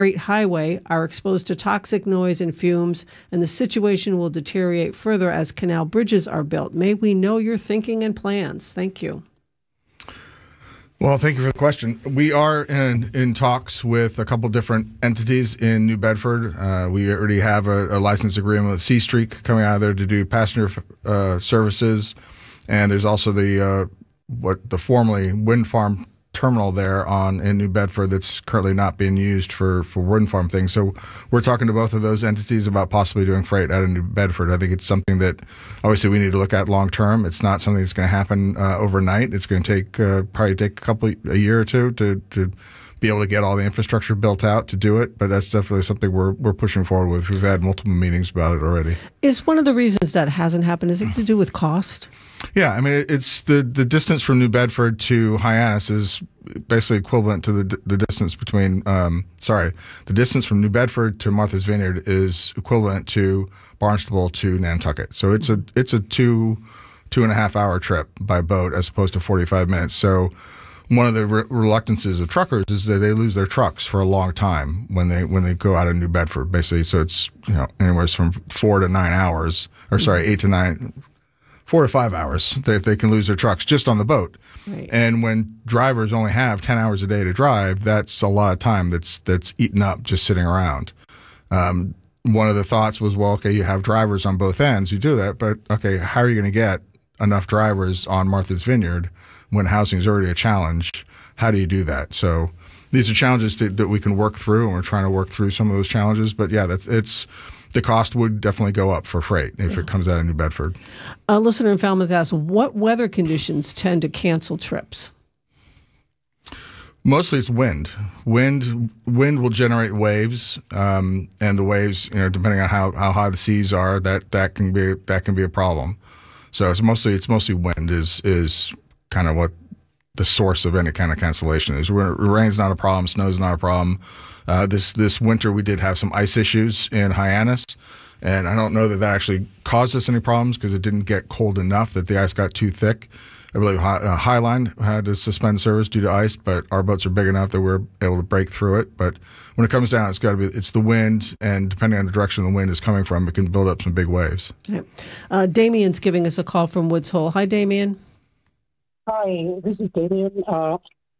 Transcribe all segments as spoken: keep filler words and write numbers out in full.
Freight Highway are exposed to toxic noise and fumes, and the situation will deteriorate further as canal bridges are built. May we know your thinking and plans? Thank you. Well, thank you for the question. We are in, in talks with a couple different entities in New Bedford. Uh, we already have a, a license agreement with Seastreak coming out of there to do passenger uh, services, and there's also the uh, what the formerly wind farm terminal there on in New Bedford that's currently not being used for, for wind farm things. So we're talking to both of those entities about possibly doing freight out of New Bedford. I think it's something that obviously we need to look at long term. It's not something that's going to happen uh, overnight. It's going to take uh, probably take a couple a year or two to to be able to get all the infrastructure built out to do it. But that's definitely something we're we're pushing forward with. We've had multiple meetings about it already. Is one of the reasons that hasn't happened, is it to do with cost? Yeah, I mean, it's the, the distance from New Bedford to Hyannis is basically equivalent to the the distance between, um, sorry, the distance from New Bedford to Martha's Vineyard is equivalent to Barnstable to Nantucket. So it's a it's a two two and a half hour trip by boat as opposed to forty-five minutes. So one of the re- reluctances of truckers is that they lose their trucks for a long time when they when they go out of New Bedford, basically. So it's, you know, anywhere from four to nine hours, or sorry, eight to nine. Four to five hours they, they can lose their trucks just on the boat. Right. And when drivers only have ten hours a day to drive, that's a lot of time that's that's eaten up just sitting around. Um, one of the thoughts was, well, okay, you have drivers on both ends, you do that, but okay, how are you going to get enough drivers on Martha's Vineyard when housing is already a challenge? How do you do that? So these are challenges that, that we can work through, and we're trying to work through some of those challenges. But yeah, that's it's. The cost would definitely go up for freight if it comes out of New Bedford. A listener in Falmouth asks, what weather conditions tend to cancel trips? Mostly it's wind. Wind wind will generate waves, um, and the waves, you know, depending on how, how high the seas are, that, that can be that can be a problem. So it's mostly it's mostly wind is is kind of what the source of any kind of cancellation is. Rain's not a problem, snow's not a problem. Uh, this this winter we did have some ice issues in Hyannis, and I don't know that that actually caused us any problems because it didn't get cold enough that the ice got too thick. I believe uh, Highline had to suspend service due to ice, but our boats are big enough that we're able to break through it. But when it comes down, it's got to be it's the wind, and depending on the direction the wind is coming from, it can build up some big waves. Okay. Uh, Damien's giving us a call from Woods Hole. Hi, Damien. Hi, this is Damien. Uh,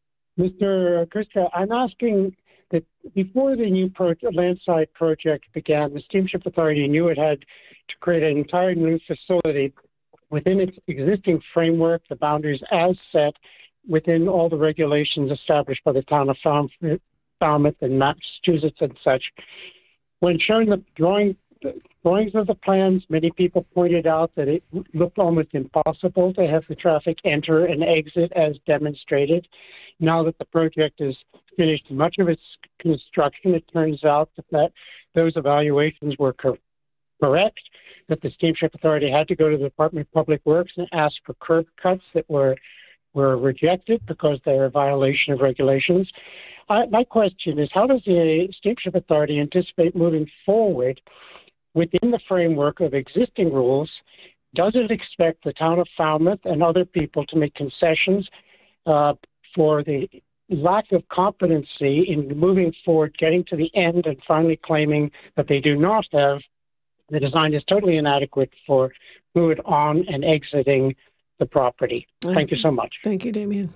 Mister Krista, I'm asking that before the new pro- landside project began, the Steamship Authority knew it had to create an entire new facility within its existing framework, the boundaries as set within all the regulations established by the town of Falmouth and Massachusetts and such. When showing the drawing, the drawings of the plans, many people pointed out that it looked almost impossible to have the traffic enter and exit as demonstrated. Now that the project is finished much of its construction, it turns out that, that those evaluations were cor- correct, that the Steamship Authority had to go to the Department of Public Works and ask for curb cuts that were were rejected because they are a violation of regulations. I, my question is, how does the Steamship Authority anticipate moving forward within the framework of existing rules? Does it expect the town of Falmouth and other people to make concessions uh, for the lack of competency in moving forward, getting to the end, and finally claiming that they do not have the design is totally inadequate for fluid on and exiting the property? Thank you so much. Thank you, Damien.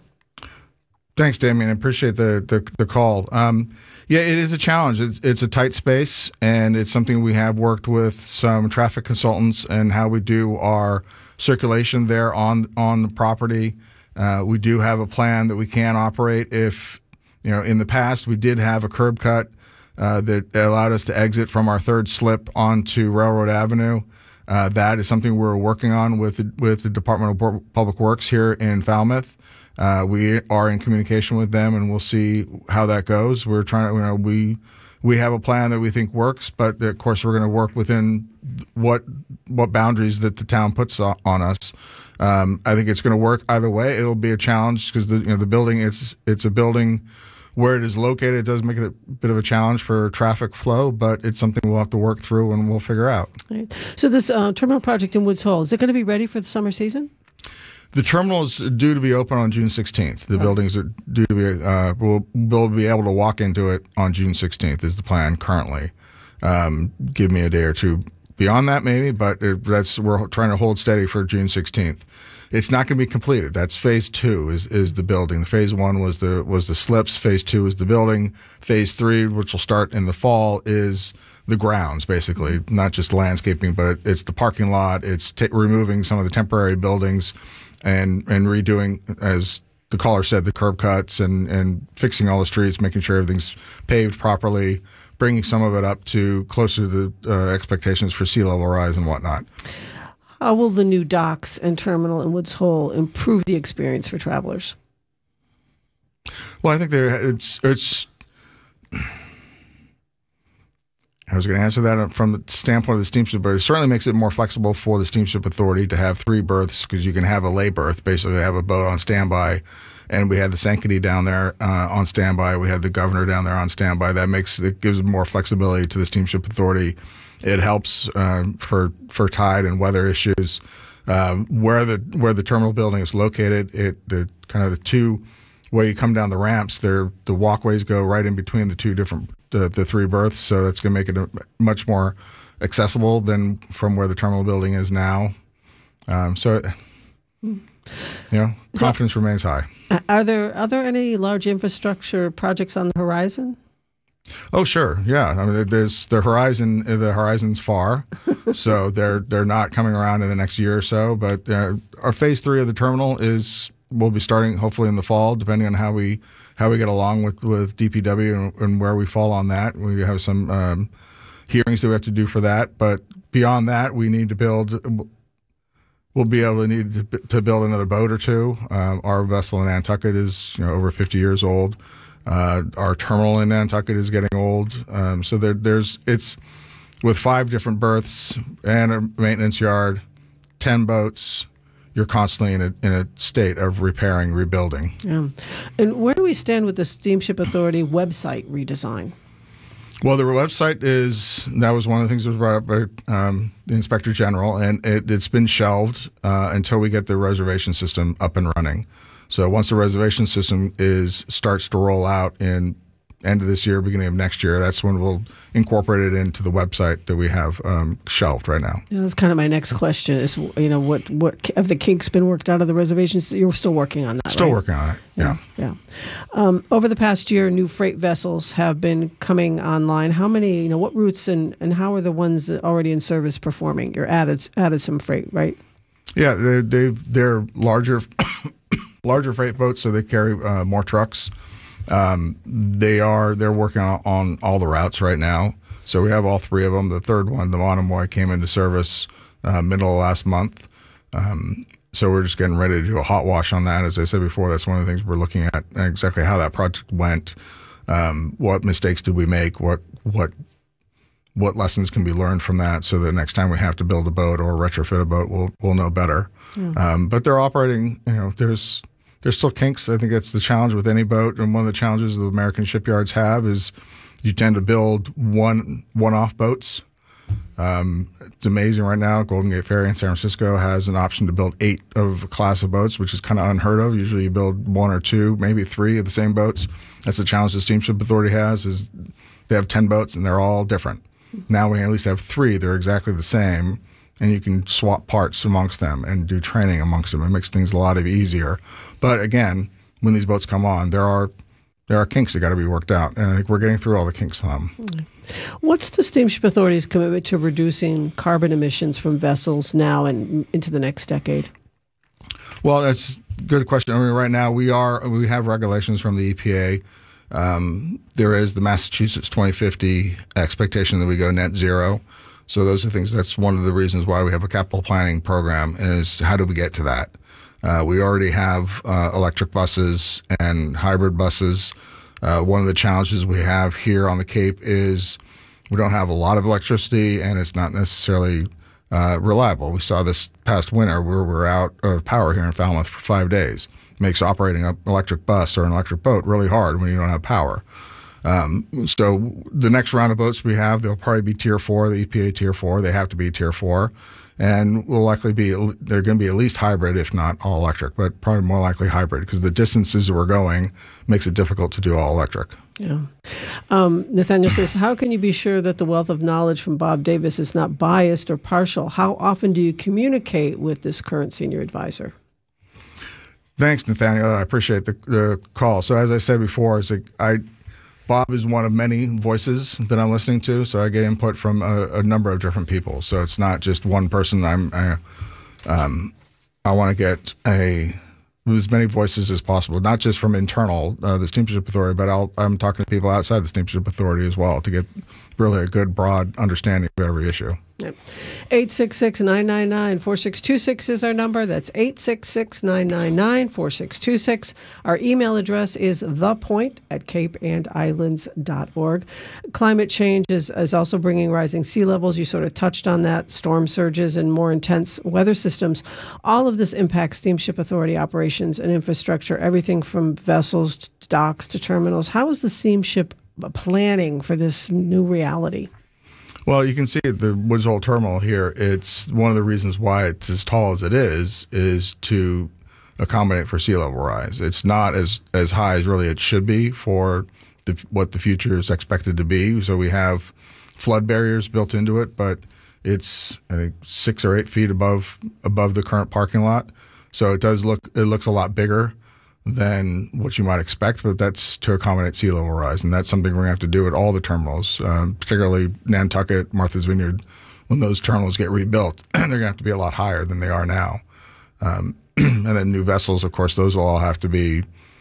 Thanks, Damien. I appreciate the the, the call. Um, yeah, it is a challenge. It's, it's a tight space, and it's something we have worked with some traffic consultants and how we do our circulation there on on the property. Uh, we do have a plan that we can operate if, you know, in the past we did have a curb cut uh, that allowed us to exit from our third slip onto Railroad Avenue. Uh, that is something we're working on with the, with the Department of Public Works here in Falmouth. Uh, we are in communication with them, and we'll see how that goes. We're trying to, you know, we we have a plan that we think works, but of course we're going to work within what what boundaries that the town puts on us. Um, I think it's going to work either way. It'll be a challenge because the you know the building it's it's a building where it is located. It does make it a bit of a challenge for traffic flow, but it's something we'll have to work through and we'll figure out. Right. So this uh, terminal project in Woods Hole, is it going to be ready for the summer season? The terminal is due to be open on June sixteenth. The Oh. buildings are due to be, uh, we'll, we'll be able to walk into it on June sixteenth is the plan currently. Um, give me a day or two beyond that maybe, but it, that's, we're trying to hold steady for June sixteenth. It's not going to be completed. That's phase two is, is the building. Phase one was the, was the slips. Phase two is the building. Phase three, which will start in the fall, is the grounds, basically, not just landscaping, but it's the parking lot. It's t- removing some of the temporary buildings and, and redoing, as the caller said, the curb cuts and, and fixing all the streets, making sure everything's paved properly, bringing some of it up to closer to the uh, expectations for sea level rise and whatnot. How will the new docks and terminal in Woods Hole improve the experience for travelers? Well, I think there it's it's. I was going to answer that from the standpoint of the steamship, but it certainly makes it more flexible for the Steamship Authority to have three berths, because you can have a lay berth, basically have a boat on standby. And we had the Sanctity down there uh, on standby. We had the Governor down there on standby. That makes it gives more flexibility to the Steamship Authority. It helps um, for for tide and weather issues. Um, where the where the terminal building is located, it the kind of the two where you come down the ramps, there the walkways go right in between the two different the, the three berths. So that's going to make it a, much more accessible than from where the terminal building is now. Um, so, it, you know, confidence so, remains high. Are there are there any large infrastructure projects on the horizon? Oh, sure, yeah. I mean, there's the horizon. The horizon's far, so they're they're not coming around in the next year or so. But uh, our phase three of the terminal is will be starting hopefully in the fall, depending on how we how we get along with, with D P W and, and where we fall on that. We have some um, hearings that we have to do for that. But beyond that, we need to build. We'll be able to need to, to build another boat or two. Um, our vessel in Nantucket is you know over fifty years old. Uh, our terminal in Nantucket is getting old. Um, so there, there's, it's with five different berths and a maintenance yard, ten boats, you're constantly in a, in a state of repairing, rebuilding. Yeah. And where do we stand with the Steamship Authority website redesign? Well, the website is, that was one of the things that was brought up by um, the Inspector General, and it, it's been shelved uh, until we get the reservation system up and running. So once the reservation system is starts to roll out in end of this year, beginning of next year, that's when we'll incorporate it into the website that we have um, shelved right now. Yeah, that's kind of my next question is, you know, what, what have the kinks been worked out of the reservations? You're still working on that, Still right? working on it, yeah. Yeah. yeah. Um, over the past year, new freight vessels have been coming online. How many, you know, what routes and, and how are the ones already in service performing? You're added, added some freight, right? Yeah, they're, they've, they're larger... larger freight boats, so they carry uh, more trucks. Um, they are they're working on, on all the routes right now. So we have all three of them. The third one, the Monomoy, came into service uh, middle of last month. Um, so we're just getting ready to do a hot wash on that. As I said before, that's one of the things we're looking at, exactly how that project went. Um, what mistakes did we make? What what what lessons can be learned from that? So that next time we have to build a boat or retrofit a boat, we'll we'll know better. Mm. Um, but they're operating. You know, there's There's still kinks. I think that's the challenge with any boat. And one of the challenges the American shipyards have is you tend to build one, one-off boats. Um, it's amazing right now. Golden Gate Ferry in San Francisco has an option to build eight of a class of boats, which is kind of unheard of. Usually you build one or two, maybe three of the same boats. That's the challenge the Steamship Authority has, is they have ten boats and they're all different. Now we at least have three. They're exactly the same. And you can swap parts amongst them and do training amongst them. It makes things a lot easier. But again, when these boats come on, there are there are kinks that got to be worked out, and I think we're getting through all the kinks on them. What's the Steamship Authority's commitment to reducing carbon emissions from vessels now and into the next decade? Well, that's a good question. I mean, right now we are we have regulations from the E P A. Um, there is the Massachusetts twenty fifty expectation that we go net zero. So those are things. That's one of the reasons why we have a capital planning program. Is how do we get to that? Uh, we already have uh, electric buses and hybrid buses. Uh, one of the challenges we have here on the Cape is we don't have a lot of electricity, and it's not necessarily uh, reliable. We saw this past winter where we're out of power here in Falmouth for five days. It makes operating an electric bus or an electric boat really hard when you don't have power. Um, so the next round of boats we have, they'll probably be tier four, the E P A tier four. They have to be tier four. and will likely be, they're going to be at least hybrid, if not all electric, but probably more likely hybrid because the distances we're going makes it difficult to do all electric. Yeah. Um, Nathaniel says, how can you be sure that the wealth of knowledge from Bob Davis is not biased or partial? How often do you communicate with this current senior advisor? Thanks, Nathaniel. I appreciate the, the call. So as I said before, is like I, Bob is one of many voices that I'm listening to, so I get input from a, a number of different people. So it's not just one person. I'm, I, um, I want to get a as many voices as possible, not just from internal uh, the Steamship Authority, but I'll, I'm talking to people outside the Steamship Authority as well to get really a good, broad understanding of every issue. Yep. eight six six, nine nine nine, four six two six is our number. That's eight six six, nine nine nine, four six two six. Our email address is thepoint at cape and islands dot org. Climate change is, is also bringing rising sea levels. You sort of touched on that. Storm surges and more intense weather systems. All of this impacts Steamship Authority operations and infrastructure, everything from vessels to docks to terminals. How is the steamship planning for this new reality? Well, you can see at the Woods Hole Terminal here, it's one of the reasons why it's as tall as it is, is to accommodate for sea level rise. It's not as, as high as really it should be for the, what the future is expected to be. So we have flood barriers built into it, but it's, I think, six or eight feet above above the current parking lot. So it does look, it looks a lot bigger than what you might expect, but that's to accommodate sea level rise. And that's something we're going to have to do at all the terminals, um, particularly Nantucket, Martha's Vineyard. When those terminals get rebuilt, they're going to have to be a lot higher than they are now. Um, and then new vessels, of course, those will all have to be,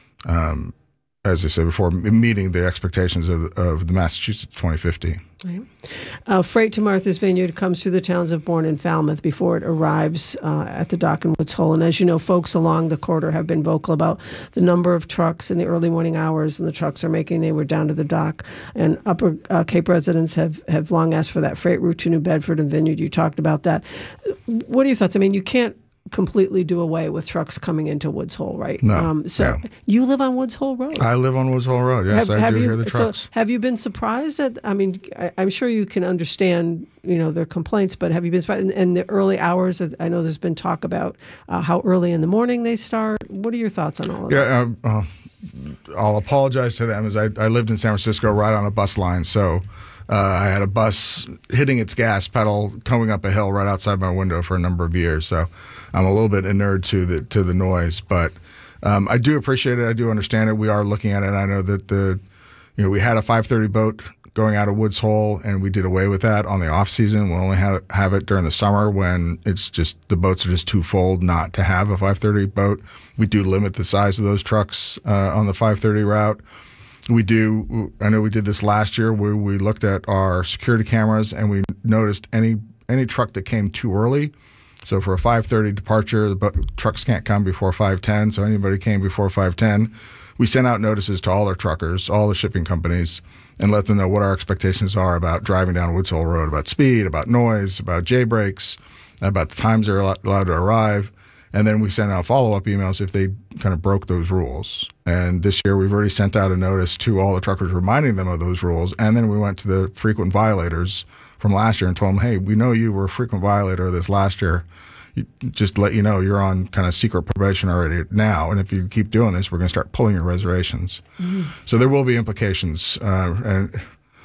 um, as I said before, meeting the expectations of, of the Massachusetts twenty fifty. Right. Uh, freight to Martha's Vineyard comes through the towns of Bourne and Falmouth before it arrives uh, at the dock in Woods Hole. And as you know, folks along the corridor have been vocal about the number of trucks in the early morning hours and the trucks are making their way down to the dock. And Upper uh, Cape residents have, have long asked for that freight route to New Bedford and Vineyard. You talked about that. What are your thoughts? I mean, you can't completely do away with trucks coming into Woods Hole, right? No. Um, so no. You live on Woods Hole Road. I live on Woods Hole Road. Yes, have, I have do you, hear the trucks. So have you been surprised at? I mean, I, I'm sure you can understand, you know, their complaints, but have you been surprised? And, and the early hours. Of, I know there's been talk about uh, how early in the morning they start. What are your thoughts on all of yeah, that? Yeah, uh, uh, I'll apologize to them as I, I lived in San Francisco right on a bus line, so. Uh, I had a bus hitting its gas pedal coming up a hill right outside my window for a number of years. So I'm a little bit inured to the to the noise, but um, I do appreciate it. I do understand it. We are looking at it. I know that the you know we had a five thirty boat going out of Woods Hole, and we did away with that on the off season. We'll only have have it during the summer when it's just the boats are just too full not to have a five thirty boat. We do limit the size of those trucks uh, on the five thirty route. We do, I know we did this last year where we looked at our security cameras and we noticed any any truck that came too early. So for a five thirty departure, the bu- trucks can't come before five ten. So anybody came before five ten, we sent out notices to all our truckers, all the shipping companies, and let them know what our expectations are about driving down Woods Hole Road, about speed, about noise, about J breaks, about the times they're allowed to arrive. And then we sent out follow-up emails if they kind of broke those rules. And this year we've already sent out a notice to all the truckers reminding them of those rules. And then we went to the frequent violators from last year and told them, hey, we know you were a frequent violator this last year. You, just to let you know, you're on kind of secret probation already now. And if you keep doing this, we're going to start pulling your reservations. Mm-hmm. So there will be implications uh, and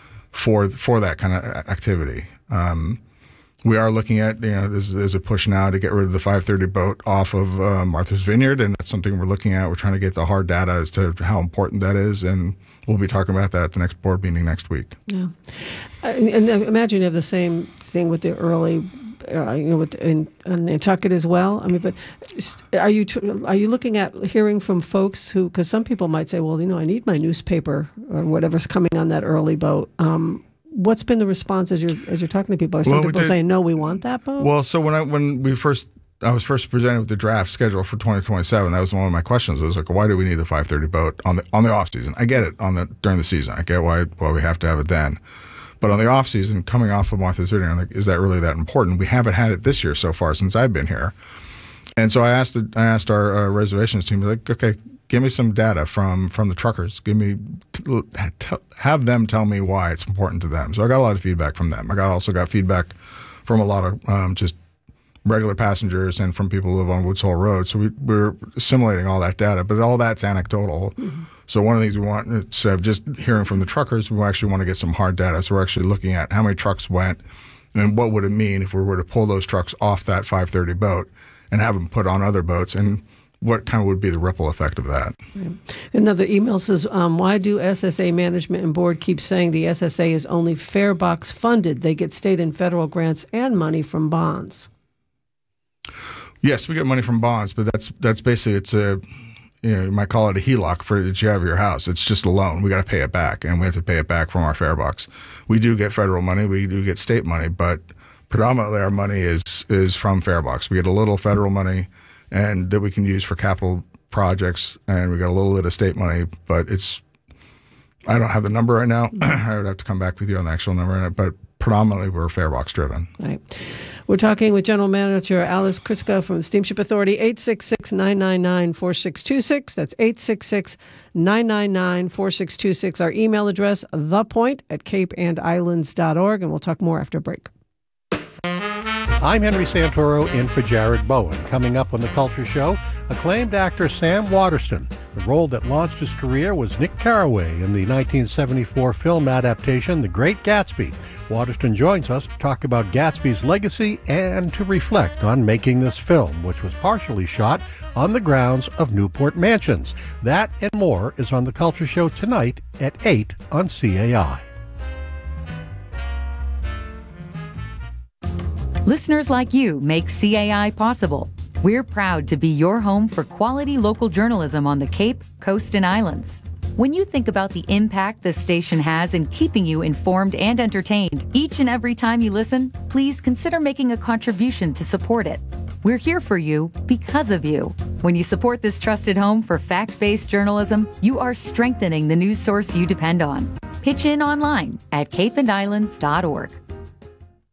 for for that kind of activity. Um We are looking at, you know, there's, there's a push now to get rid of the five thirty boat off of uh, Martha's Vineyard, and that's something we're looking at. We're trying to get the hard data as to how important that is, and we'll be talking about that at the next board meeting next week. Yeah. And, and imagine you have the same thing with the early, uh, you know, with in, in Nantucket as well. I mean, but are you are you looking at hearing from folks who, because some people might say, well, you know, I need my newspaper or whatever's coming on that early boat. Um, What's been the response as you're as you're talking to people? Are some well, people we saying, no, we want that boat? Well, so when I when we first I was first presented with the draft schedule for twenty twenty-seven, that was one of my questions. I was like, why do we need the five thirty boat on the on the off season? I get it on the during the season. I get why why we have to have it then. But on the off season, coming off of Martha's Vineyard, I'm like, is that really that important? We haven't had it this year so far since I've been here. And so I asked the, I asked our uh, reservations team, like, okay, give me some data from, from the truckers. Give me, t- have them tell me why it's important to them. So I got a lot of feedback from them. I got also got feedback from a lot of um, just regular passengers and from people who live on Woods Hole Road. So we, we're assimilating all that data, but all that's anecdotal. Mm-hmm. So one of the things we want, instead of just hearing from the truckers, we actually want to get some hard data. So we're actually looking at how many trucks went and what would it mean if we were to pull those trucks off that five thirty boat and have them put on other boats, and what kind of would be the ripple effect of that. Right. Another email says, um, why do S S A management and board keep saying the S S A is only farebox funded? They get state and federal grants and money from bonds. Yes, we get money from bonds, but that's that's basically, it's a, you know, you might call it a H E L O C for that you have your house. It's just a loan. We got to pay it back, and we have to pay it back from our farebox. We do get federal money, we do get state money, but predominantly our money is is from farebox. We get a little federal money, and that we can use for capital projects, and we got a little bit of state money, but it's, I don't have the number right now. I would have to come back with you on the actual number, but predominantly we're farebox driven. Right. We're talking with General Manager Alice Kriska from the Steamship Authority. Eight six six, nine nine nine, four six two six. That's eight six six, nine nine nine, four six two six. Our email address, thepoint at cape and islands dot org, and we'll talk more after break. I'm Henry Santoro in for Jared Bowen. Coming up on The Culture Show, acclaimed actor Sam Waterston. The role that launched his career was Nick Carraway in the nineteen seventy-four film adaptation The Great Gatsby. Waterston joins us to talk about Gatsby's legacy and to reflect on making this film, which was partially shot on the grounds of Newport Mansions. That and more is on The Culture Show tonight at eight on C A I. Listeners like you make C A I possible. We're proud to be your home for quality local journalism on the Cape, Coast, and Islands. When you think about the impact this station has in keeping you informed and entertained each and every time you listen, please consider making a contribution to support it. We're here for you because of you. When you support this trusted home for fact-based journalism, you are strengthening the news source you depend on. Pitch in online at cape and islands dot org.